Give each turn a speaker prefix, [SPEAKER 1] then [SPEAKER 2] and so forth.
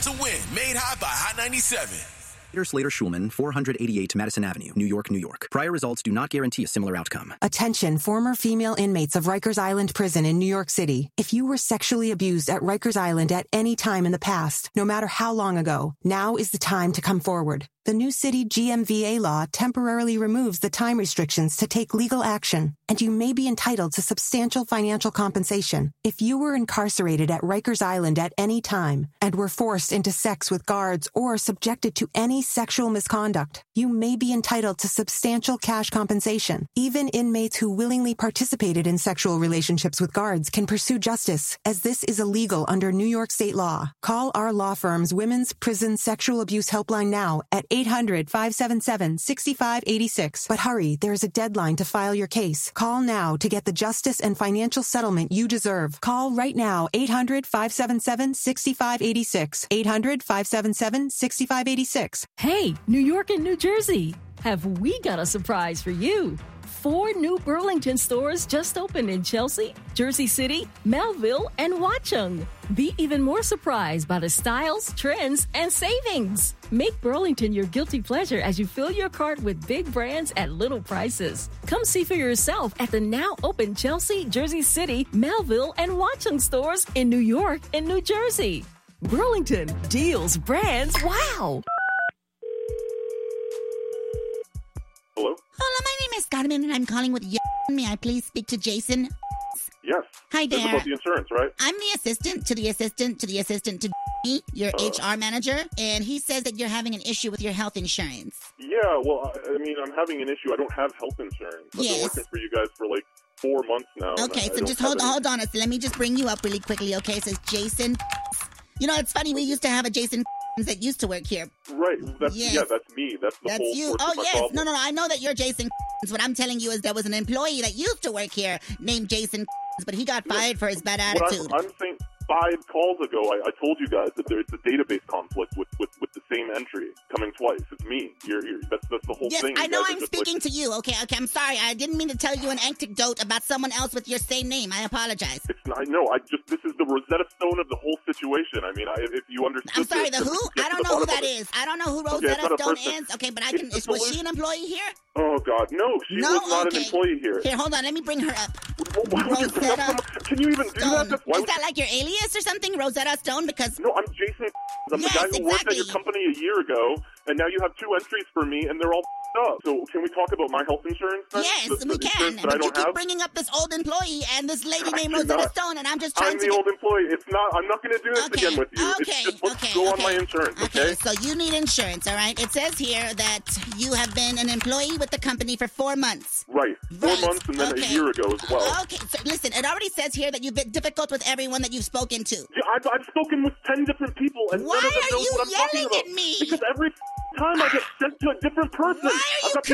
[SPEAKER 1] To win, made hot by Hot 97.
[SPEAKER 2] Slater Schulman, 488 Madison Avenue, New York, New York. Prior results do not guarantee a similar outcome.
[SPEAKER 3] Attention, former female inmates of Rikers Island Prison in New York City. If you were sexually abused at Rikers Island at any time in the past, no matter how long ago, now is the time to come forward. The new city GMVA law temporarily removes the time restrictions to take legal action, and you may be entitled to substantial financial compensation. If you were incarcerated at Rikers Island at any time and were forced into sex with guards or subjected to any sexual misconduct, you may be entitled to substantial cash compensation. Even inmates who willingly participated in sexual relationships with guards can pursue justice, as this is illegal under New York state law. Call our law firm's Women's Prison Sexual Abuse Helpline now at 800-577-6586. But hurry, there is a deadline to file your case. Call now to get the justice and financial settlement you deserve. Call right now, 800-577-6586. 800-577-6586.
[SPEAKER 4] Hey, New York and New Jersey, have we got a surprise for you? 4 new Burlington stores just opened in Chelsea, Jersey City, Melville, and Watchung. Be even more surprised by the styles, trends, and savings. Make Burlington your guilty pleasure as you fill your cart with big brands at little prices. Come see for yourself at the now open Chelsea, Jersey City, Melville, and Watchung stores in New York and New Jersey. Burlington, deals, brands, wow!
[SPEAKER 5] Hello?
[SPEAKER 6] Hola, my name is Carmen, and I'm calling with you. May I please speak to Jason?
[SPEAKER 5] Yes.
[SPEAKER 6] Hi
[SPEAKER 5] This is
[SPEAKER 6] there.
[SPEAKER 5] about the insurance, right?
[SPEAKER 6] I'm the assistant to the assistant to the assistant to me, your HR manager, and he says that you're having an issue with your health insurance.
[SPEAKER 5] Yeah, well, I mean, I'm having an issue. I don't have health insurance. I've been working for you guys for like 4 months now.
[SPEAKER 6] Okay, so just hold on. So let me just bring you up really quickly, okay? It says Jason. You know, it's funny. We used to have a Jason that used to work here.
[SPEAKER 5] Right. That's,
[SPEAKER 6] Yes.
[SPEAKER 5] Yeah, that's me. That's whole
[SPEAKER 6] you.
[SPEAKER 5] source
[SPEAKER 6] Oh,
[SPEAKER 5] of my
[SPEAKER 6] yes.
[SPEAKER 5] problem.
[SPEAKER 6] No, I know that you're Jason. What I'm telling you is there was an employee that used to work here named Jason, but he got fired for his bad attitude.
[SPEAKER 5] I'm saying 5 calls ago, I told you guys that there's a database conflict with the same entry coming twice. It's me. That's the whole thing.
[SPEAKER 6] Yes, I know
[SPEAKER 5] You guys are
[SPEAKER 6] I'm
[SPEAKER 5] just
[SPEAKER 6] speaking to you. Okay, I'm sorry. I didn't mean to tell you an anecdote about someone else with your same name. I apologize.
[SPEAKER 5] This is the Rosetta Stone of the whole situation. I mean, if you understood.
[SPEAKER 6] I'm sorry, the who? I don't know who that is. I don't know who Rosetta Stone is. Okay, but I can. Was she an employee here?
[SPEAKER 5] Oh, God, no. She was not an employee here.
[SPEAKER 6] Here, hold on. Let me bring her up.
[SPEAKER 5] Why would you bring up someone? Can you even do
[SPEAKER 6] Stone.
[SPEAKER 5] that?
[SPEAKER 6] Is that like your alias or something, Rosetta Stone? Because
[SPEAKER 5] no, I'm Jason. I'm the guy who worked at your company a year ago, and now you have 2 entries for me, and they're all up. So can we talk about my health insurance then?
[SPEAKER 6] Yes,
[SPEAKER 5] the
[SPEAKER 6] we can.
[SPEAKER 5] That I
[SPEAKER 6] But you
[SPEAKER 5] don't
[SPEAKER 6] keep
[SPEAKER 5] have?
[SPEAKER 6] bringing up this old employee and this lady named Rosetta Stone, and I'm just trying to
[SPEAKER 5] I'm the old employee. It's not. I'm not going to do this again with you.
[SPEAKER 6] Okay,
[SPEAKER 5] It's just, let's go on my insurance, okay?
[SPEAKER 6] So you need insurance, all right? It says here that you have been an employee with the company for 4 months.
[SPEAKER 5] Right. 4 months and then a year ago as well.
[SPEAKER 6] Okay, so listen, it already says here that you've been difficult with everyone that you've spoken to.
[SPEAKER 5] Yeah, I've spoken with 10 different people, and
[SPEAKER 6] Why
[SPEAKER 5] none of them
[SPEAKER 6] are
[SPEAKER 5] know
[SPEAKER 6] you
[SPEAKER 5] what I'm talking
[SPEAKER 6] yelling
[SPEAKER 5] about.
[SPEAKER 6] at me?
[SPEAKER 5] Because every time I get sent to a different person.
[SPEAKER 6] Why are you